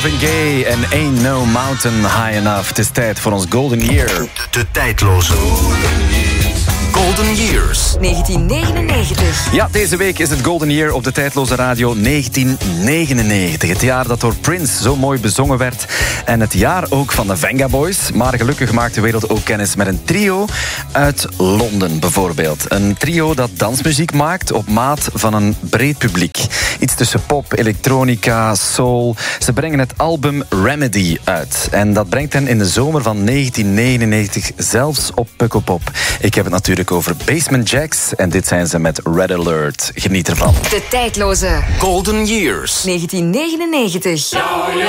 Marvin Gaye en Ain't No Mountain High Enough. Het is tijd voor ons Golden Year. De tijdloze Golden Years. 1999. Ja, deze week is het Golden Year op de tijdloze radio 1999. Het jaar dat door Prince zo mooi bezongen werd. En het jaar ook van de Venga Boys. Maar gelukkig maakt de wereld ook kennis met een trio uit Londen bijvoorbeeld. Een trio dat dansmuziek maakt op maat van een breed publiek. Iets tussen pop, elektronica, soul. Ze brengen het album Remedy uit. En dat brengt hen in de zomer van 1999 zelfs op Pukkelpop. Ik heb het natuurlijk over Basement Jaxx. En dit zijn ze met Red Alert. Geniet ervan. De tijdloze Golden Years. 1999.